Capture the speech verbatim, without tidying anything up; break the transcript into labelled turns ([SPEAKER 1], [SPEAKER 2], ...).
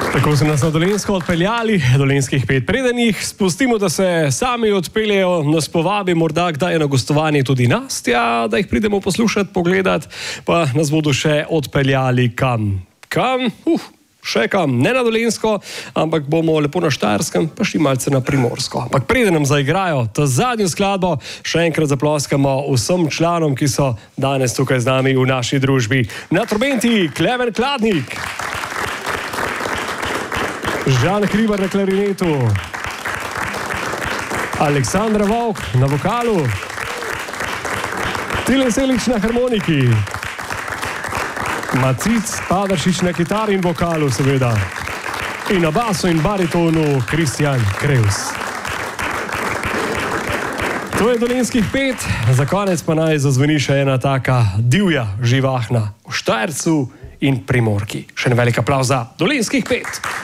[SPEAKER 1] Tako so nas na Dolenjsko odpeljali, Dolenjskih pet. Preden jih spustimo, da se sami odpeljejo, nas povabi morda kdaj na gostovanje tudi Nastja, da jih pridemo poslušati, pogledati, pa nas bodo še odpeljali kam. Kam? Uh, še kam. Ne na Dolenjsko, ampak bomo lepo na Štajerskem, pa še malce na Primorsko. Ampak preden nam zaigrajo to zadnjo skladbo, še enkrat zaploskamo vsem članom, ki so danes tukaj z nami v naši družbi. Na trobenti Klemen Kladnik, Žan Hribar na klarinetu, Aleksandra Vovk na vokalu, Tilen Selič na harmoniki, Macic Pavršič na kitari in vokalu seveda, in na basu in baritonu Kristjan Krevs. To je Dolenjskih pet, za konec pa naj zazveni še ena taka divja živahna v Štajercu in Primorki. Še en velik aplavz za Dolenjskih pet.